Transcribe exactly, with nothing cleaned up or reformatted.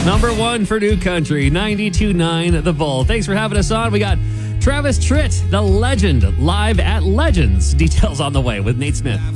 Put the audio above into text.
Number one for New Country, ninety-two point nine The Bull. Thanks for having us on. We got Travis Tritt, the legend, live at Legends. Details on the way with Nate Smith.